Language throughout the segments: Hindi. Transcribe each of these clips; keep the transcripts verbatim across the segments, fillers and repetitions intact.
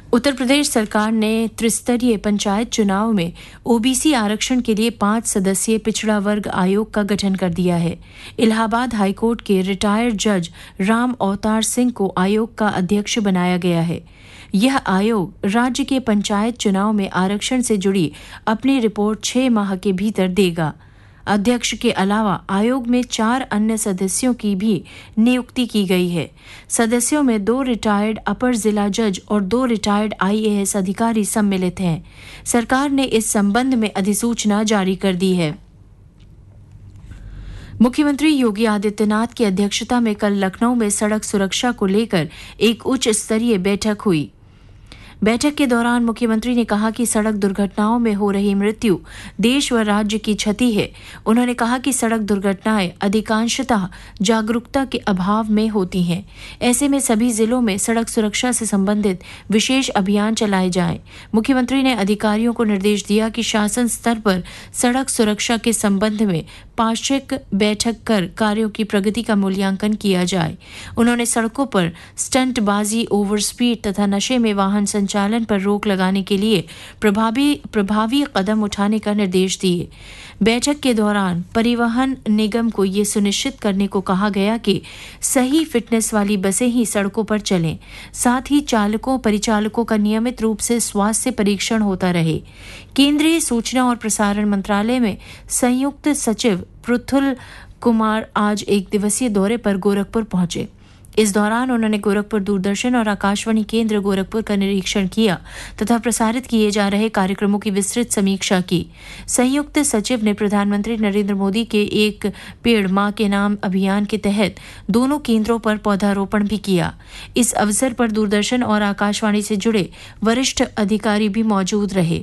उत्तर प्रदेश सरकार ने त्रिस्तरीय पंचायत चुनाव में ओबीसी आरक्षण के लिए पांच सदस्यीय पिछड़ा वर्ग आयोग का गठन कर दिया है। इलाहाबाद हाईकोर्ट के रिटायर्ड जज राम अवतार सिंह को आयोग का अध्यक्ष बनाया गया है। यह आयोग राज्य के पंचायत चुनाव में आरक्षण से जुड़ी अपनी रिपोर्ट छह माह के भीतर देगा। अध्यक्ष के अलावा आयोग में चार अन्य सदस्यों की भी नियुक्ति की गई है। सदस्यों में दो रिटायर्ड अपर जिला जज और दो रिटायर्ड आईएएस अधिकारी सम्मिलित हैं। सरकार ने इस संबंध में अधिसूचना जारी कर दी है। मुख्यमंत्री योगी आदित्यनाथ की अध्यक्षता में कल लखनऊ में सड़क सुरक्षा को लेकर एक उच्च स्तरीय बैठक हुई। बैठक के दौरान मुख्यमंत्री ने कहा कि सड़क दुर्घटनाओं में हो रही मृत्यु देश व राज्य की क्षति है। उन्होंने कहा कि सड़क दुर्घटनाएं अधिकांशतः जागरूकता के अभाव में होती हैं। ऐसे में सभी जिलों में सड़क सुरक्षा से संबंधित विशेष अभियान चलाए जाएं। मुख्यमंत्री ने अधिकारियों को निर्देश दिया कि शासन स्तर पर सड़क सुरक्षा के संबंध में पाक्षिक बैठक कर कार्यों की प्रगति का मूल्यांकन किया जाए। उन्होंने सड़कों पर स्टंटबाजी, ओवर स्पीड तथा नशे में वाहन संचालन पर रोक लगाने के लिए प्रभावी प्रभावी कदम उठाने का निर्देश दिए। बैठक के दौरान परिवहन निगम को ये सुनिश्चित करने को कहा गया कि सही फिटनेस वाली बसें ही सड़कों पर चलें। साथ ही चालकों परिचालकों का नियमित रूप से स्वास्थ्य परीक्षण होता रहे। केंद्रीय सूचना और प्रसारण मंत्रालय में संयुक्त सचिव पृथुल कुमार आज एक दिवसीय दौरे पर गोरखपुर पहुंचे। इस दौरान उन्होंने गोरखपुर दूरदर्शन और आकाशवाणी केंद्र गोरखपुर का निरीक्षण किया तथा प्रसारित किए जा रहे कार्यक्रमों की विस्तृत समीक्षा की। संयुक्त सचिव ने प्रधानमंत्री नरेंद्र मोदी के एक पेड़ मां के नाम अभियान के तहत दोनों केंद्रों पर पौधारोपण भी किया। इस अवसर पर दूरदर्शन और आकाशवाणी से जुड़े वरिष्ठ अधिकारी भी मौजूद रहे।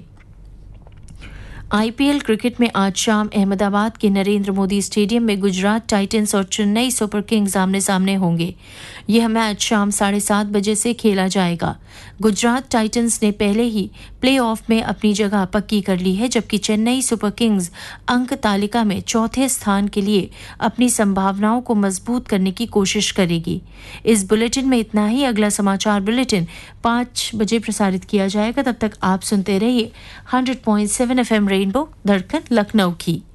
आईपीएल क्रिकेट में आज शाम अहमदाबाद के नरेंद्र मोदी स्टेडियम में गुजरात टाइटंस और चेन्नई सुपर किंग्स आमने सामने होंगे। यह मैच शाम साढ़े सात बजे से खेला जाएगा। गुजरात टाइटंस ने पहले ही प्लेऑफ में अपनी जगह पक्की कर ली है, जबकि चेन्नई सुपर किंग्स अंक तालिका में चौथे स्थान के लिए अपनी संभावनाओं को मजबूत करने की कोशिश करेगी। इस बुलेटिन में इतना ही। अगला समाचार बुलेटिन पाँच बजे प्रसारित किया जाएगा। तब तक आप सुनते रहिए hundred point seven F M rainbow धड़कन लखनऊ की।